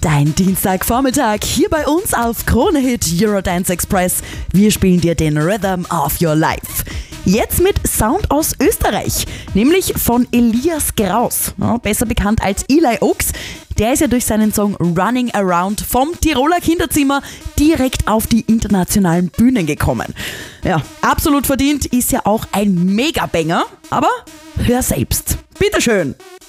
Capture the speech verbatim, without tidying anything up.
Dein Dienstagvormittag hier bei uns auf Krone Hit Eurodance Express. Wir spielen dir den Rhythm of Your Life. Jetzt mit Sound aus Österreich, nämlich von Elias Graus, ja, besser bekannt als Eli Oaks. Der ist ja durch seinen Song Running Around vom Tiroler Kinderzimmer direkt auf die internationalen Bühnen gekommen. Ja, absolut verdient, ist ja auch ein Mega-Banger, aber hör selbst. Bitteschön.